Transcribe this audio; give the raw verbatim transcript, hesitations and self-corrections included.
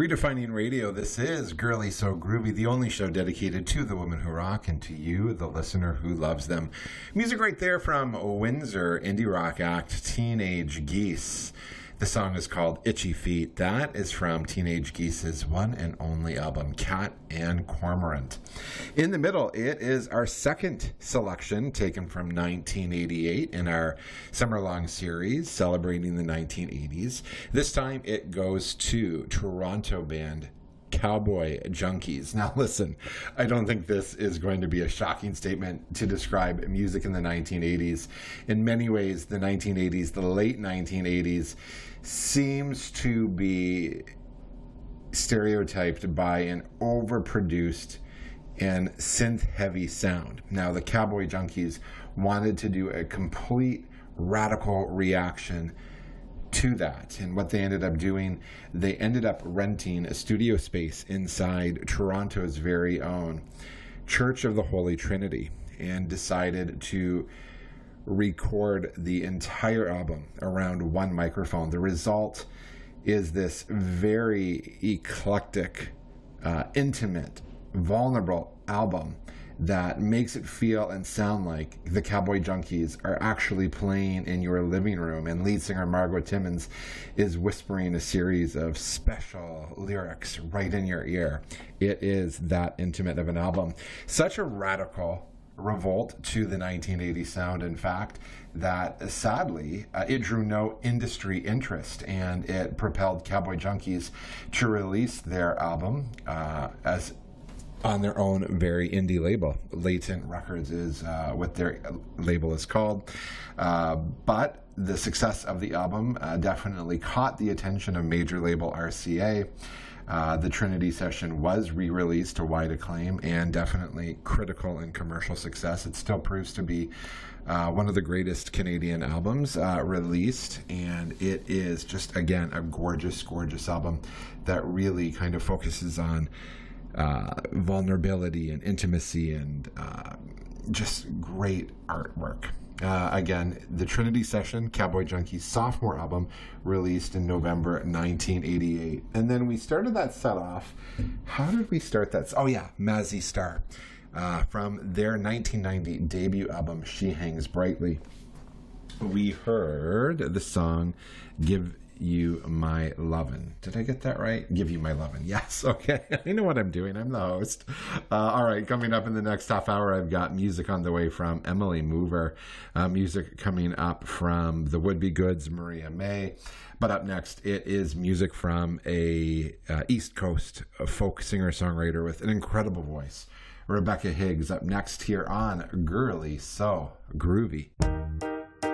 Redefining Radio, this is Girly So Groovy, the only show dedicated to the women who rock and to you, the listener who loves them. Music right there from Windsor indie rock act Teenage Geese. The song is called Itchy Feet. That is from Teenage Geese's one and only album, Cat and Cormorant. In the middle, it is our second selection taken from nineteen eighty-eight in our summer-long series celebrating the nineteen eighties. This time it goes to Toronto band Cowboy Junkies. Now listen, I don't think this is going to be a shocking statement to describe music in the nineteen eighties. In many ways, the nineteen eighties, the late nineteen eighties, seems to be stereotyped by an overproduced and synth-heavy sound. Now, the Cowboy Junkies wanted to do a complete radical reaction to that. And what they ended up doing, they ended up renting a studio space inside Toronto's very own Church of the Holy Trinity and decided to record the entire album around one microphone. The result is this very eclectic, uh, intimate, vulnerable album that makes it feel and sound like the Cowboy Junkies are actually playing in your living room, and lead singer Margot Timmons is whispering a series of special lyrics right in your ear. It is that intimate of an album. Such a radical revolt to the nineteen eighties sound, in fact, that sadly uh, it drew no industry interest, and it propelled Cowboy Junkies to release their album uh, as on their own very indie label. Latent Records is uh, what their label is called. Uh, but the success of the album uh, definitely caught the attention of major label R C A. Uh, the Trinity session was re-released to wide acclaim and definitely critical and commercial success. It still proves to be uh, one of the greatest Canadian albums uh, released, and it is just, again, a gorgeous, gorgeous album that really kind of focuses on uh, vulnerability and intimacy and uh, just great artwork. Uh, again, the Trinity Session, Cowboy Junkies' sophomore album, released in November nineteen eighty-eight. And then we started that set off. How did we start that? Oh, yeah, Mazzy Star. Uh, from their nineteen ninety debut album, She Hangs Brightly. We heard the song Give You My Lovin'. Did I get that right? Give You My Lovin'. Yes, okay. I know what I'm doing. I'm the host. Uh, all right, coming up in the next half hour, I've got music on the way from Emily Mover. Uh, music coming up from The Would Be Goods, Maria May. But up next, it is music from a uh, East Coast folk singer-songwriter with an incredible voice, Rebecca Higgs, up next here on Girly So Groovy.